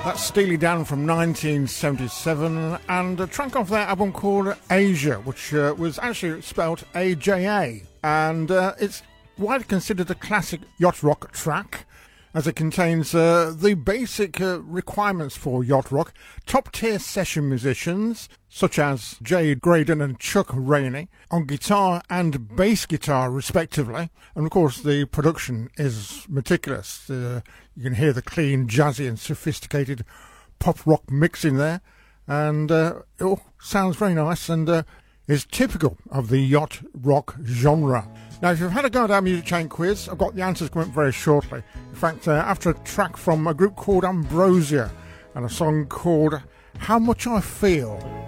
That's Steely Dan from 1977, and a track off their album called Asia, which was actually spelled AJA, and it's widely considered a classic yacht rock track, as it contains the basic requirements for yacht rock, top-tier session musicians, such as Jay Graydon and Chuck Rainey, on guitar and bass guitar respectively, and of course the production is meticulous. You can hear the clean, jazzy and sophisticated pop rock mix in there, and it all sounds very nice and is typical of the yacht rock genre. Now, if you've had a go at our music chain quiz, I've got the answers coming up very shortly. In fact, after a track from a group called Ambrosia and a song called How Much I Feel.